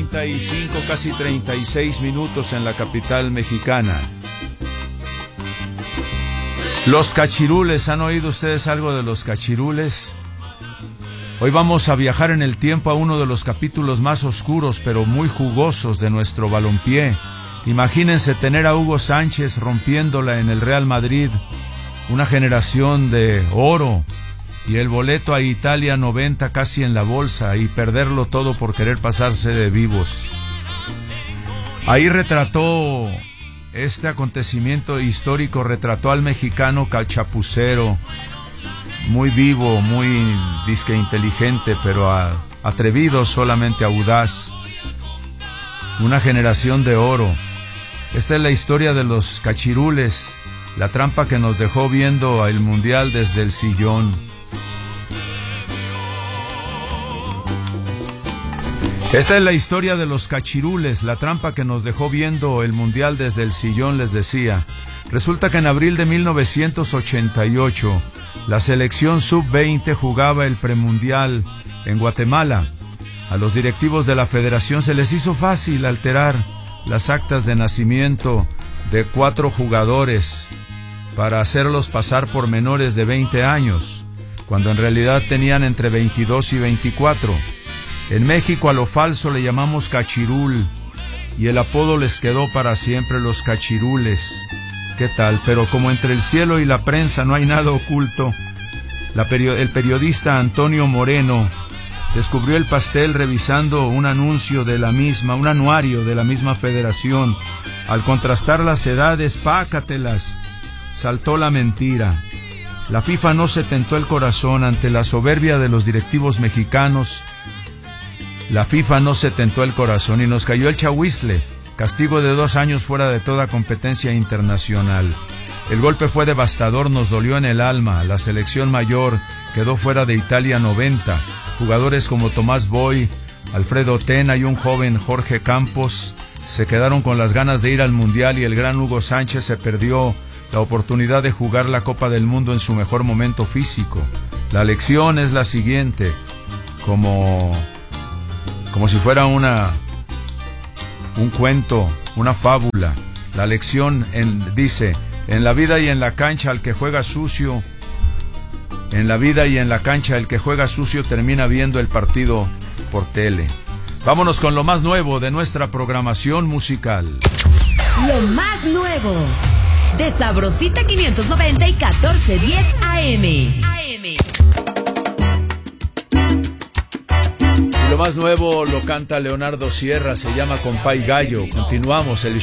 9:35, casi 36 minutos en la capital mexicana. Los cachirules, ¿han oído ustedes algo de los cachirules? Hoy vamos a viajar en el tiempo a uno de los capítulos más oscuros pero muy jugosos de nuestro balompié. Imagínense tener a Hugo Sánchez rompiéndola en el Real Madrid, una generación de oro, y el boleto a Italia 90 casi en la bolsa, y perderlo todo por querer pasarse de vivos. Ahí retrató este acontecimiento histórico, retrató al mexicano chapucero, muy vivo, muy disque inteligente, pero atrevido, solamente audaz. Una generación de oro. Esta es la historia de los cachirules, la trampa que nos dejó viendo el mundial desde el sillón. Esta es la historia de los cachirules, la trampa que nos dejó viendo el mundial desde el sillón, les decía. Resulta que en abril de 1988, la selección sub-20 jugaba el premundial en Guatemala. A los directivos de la federación se les hizo fácil alterar las actas de nacimiento de 4 jugadores para hacerlos pasar por menores de 20 años, cuando en realidad tenían entre 22 y 24. En México a lo falso le llamamos cachirul, y el apodo les quedó para siempre, los cachirules. ¿Qué tal? Pero como entre el cielo y la prensa no hay nada oculto, el periodista Antonio Moreno descubrió el pastel revisando un anuncio de la misma, un anuario de la misma federación. Al contrastar las edades, pácatelas, saltó la mentira. La FIFA no se tentó el corazón ante la soberbia de los directivos mexicanos. La FIFA no se tentó el corazón y nos cayó el chahuizle, castigo de 2 años fuera de toda competencia internacional. El golpe fue devastador, nos dolió en el alma. La selección mayor quedó fuera de Italia 90. Jugadores como Tomás Boy, Alfredo Tena y un joven Jorge Campos se quedaron con las ganas de ir al Mundial, y el gran Hugo Sánchez se perdió la oportunidad de jugar la Copa del Mundo en su mejor momento físico. La lección es la siguiente, como si fuera un cuento, una fábula. La lección dice: en la vida y en la cancha el que juega sucio, en la vida y en la cancha el que juega sucio termina viendo el partido por tele. Vámonos con lo más nuevo de nuestra programación musical. Lo más nuevo de Sabrosita 590 y 1410 AM. Y lo más nuevo lo canta Leonardo Sierra, se llama Compay Gallo. Continuamos el